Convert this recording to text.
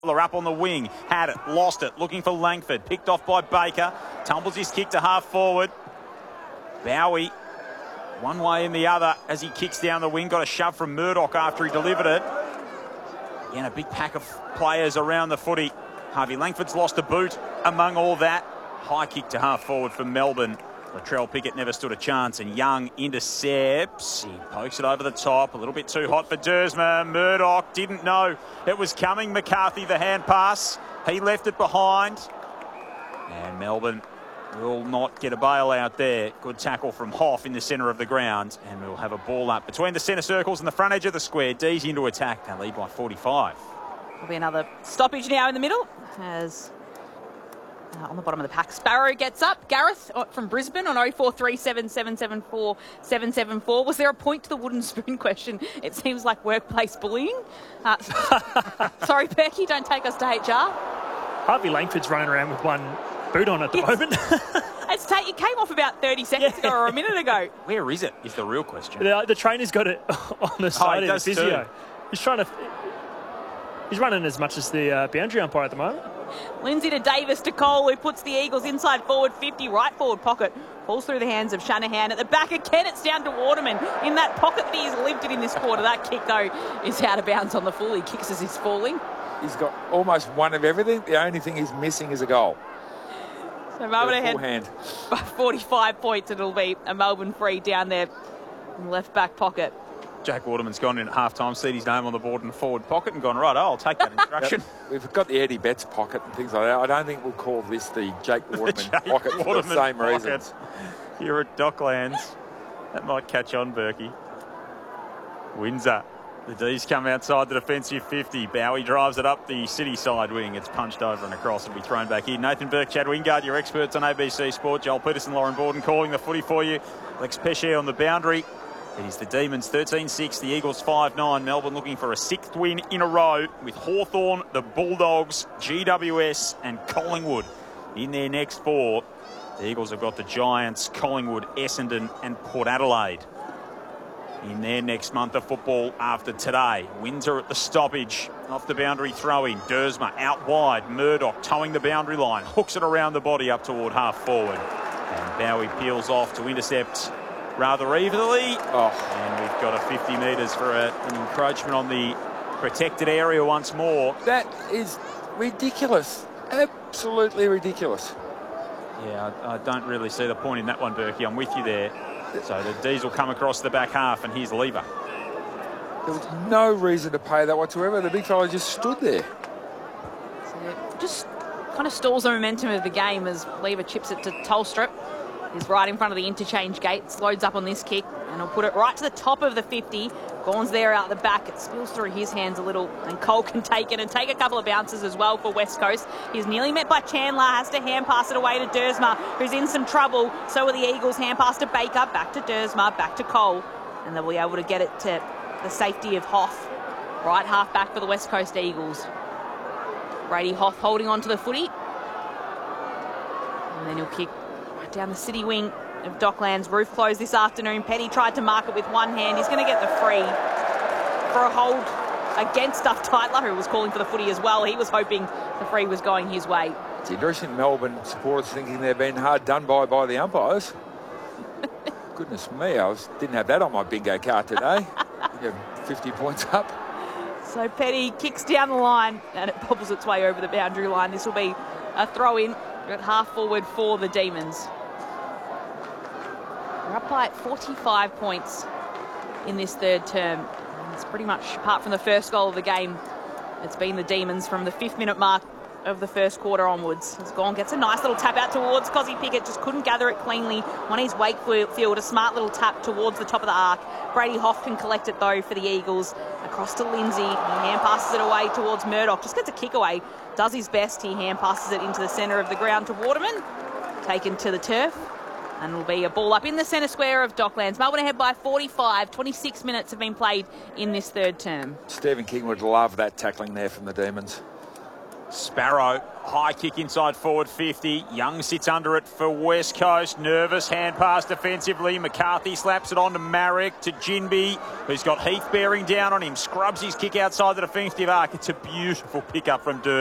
Up on the wing, had it, lost it, looking for Langford, picked off by Baker, tumbles his kick to half forward. Bowie, one way and the other as he kicks down the wing, got a shove from Murdoch after he delivered it. Again, a big pack of players around the footy. Harvey Langford's lost a boot among all that. High kick to half forward for Melbourne. Latrell Pickett never stood a chance, and Young intercepts. He pokes it over the top, a little bit too hot for Dersma. Murdoch didn't know it was coming. McCarthy, the hand pass. He left it behind. And Melbourne will not get a bail out there. Good tackle from Hoff in the centre of the ground. And we'll have a ball up between the centre circles and the front edge of the square. D's into attack. They lead by 45. There'll be another stoppage now in the middle as... on the bottom of the pack, Sparrow gets up. Gareth from Brisbane on 0437 774 774. Was there a point to the wooden spoon question? It seems like workplace bullying. Sorry, Perky, don't take us to HR. Harvey Langford's running around with one boot on at the moment. It came off about 30 seconds ago or a minute ago. Where is it, is the real question. The trainer's got it on the side of the physio. Too. He's running as much as the boundary umpire at the moment. Lindsay to Davis to Cole, who puts the Eagles inside forward 50, right forward pocket. Falls through the hands of Shanahan. At the back again, it's down to Waterman. In that pocket that he has lived in this quarter. That kick, though, is out of bounds on the full. He kicks as he's falling. He's got almost one of everything. The only thing he's missing is a goal. So Melbourne ahead by 45 points. It'll be a Melbourne free down there in the left back pocket. Jack Waterman's gone in at half-time, seen his name on the board in the forward pocket and gone, right, I'll take that instruction. We've got the Eddie Betts pocket and things like that. I don't think we'll call this the Jake Waterman pocket for the same reasons. Here at Docklands. That might catch on, Berkey. Windsor. The D's come outside the defensive 50. Bowie drives it up the city side wing. It's punched over and across. It'll be thrown back in. Nathan Burke, Chad Wingard, your experts on ABC Sport. Joel Peterson, Lauren Borden calling the footy for you. Lex Pesce on the boundary. It is the Demons 13-6, the Eagles 5-9. Melbourne looking for a 6th win in a row with Hawthorn, the Bulldogs, GWS and Collingwood in their next 4. The Eagles have got the Giants, Collingwood, Essendon and Port Adelaide in their next month of football after today. Windsor at the stoppage, off the boundary throw-in. Dersma out wide, Murdoch towing the boundary line, hooks it around the body up toward half forward. And Bowie peels off to intercept rather evenly. And we've got a 50 metres for an encroachment on the protected area once more. That is ridiculous. Absolutely ridiculous. Yeah, I don't really see the point in that one, Berkey. I'm with you there. So the D's will come across the back half, and here's Lever. There was no reason to pay that whatsoever. The big fella just stood there. So just kind of stalls the momentum of the game as Lever chips it to Tolstrup. He's right in front of the interchange gates, loads up on this kick, and he'll put it right to the top of the 50. Gawn's there out the back. It spills through his hands a little, and Cole can take it and take a couple of bounces as well for West Coast. He's nearly met by Chandler, has to hand pass it away to Dersma, who's in some trouble. So are the Eagles. Hand pass to Baker, back to Dersma, back to Cole, and they'll be able to get it to the safety of Hoff. Right half back for the West Coast Eagles. Brady Hoff holding on to the footy. And then he'll kick down the city wing of Docklands. Roof closed this afternoon. Petty tried to mark it with one hand. He's going to get the free for a hold against Duff Tytler, who was calling for the footy as well. He was hoping the free was going his way. It's interesting, Melbourne supporters thinking they're being hard done by the umpires. Goodness me, didn't have that on my bingo card today. 50 points up. So Petty kicks down the line and it bobbles its way over the boundary line. This will be a throw-in at half forward for the Demons. We're up by 45 points in this third term. It's pretty much, apart from the first goal of the game, it's been the Demons from the 5th minute mark of the first quarter onwards. As Gawn gets a nice little tap out towards Cozzy Pickett, just couldn't gather it cleanly. One is Wakefield, a smart little tap towards the top of the arc. Brady Hoff can collect it though for the Eagles. Across to Lindsay, he hand passes it away towards Murdoch, just gets a kick away, does his best, he hand passes it into the centre of the ground to Waterman, taken to the turf. And it'll be a ball up in the centre square of Docklands. Melbourne ahead by 45. 26 minutes have been played in this third term. Stephen King would love that tackling there from the Demons. Sparrow, high kick inside forward 50. Young sits under it for West Coast. Nervous, hand pass defensively. McCarthy slaps it on to Marek, to Ginby, who's got Heath bearing down on him. Scrubs his kick outside the defensive arc. It's a beautiful pick up from Durst.